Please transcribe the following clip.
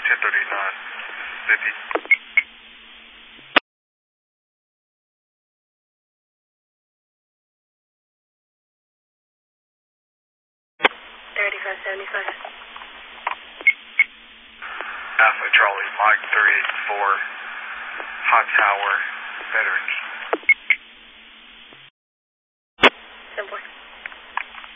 1039, 50. 3575. Alpha Charlie, Mike 384, Hot Tower, Veterans. 10-4.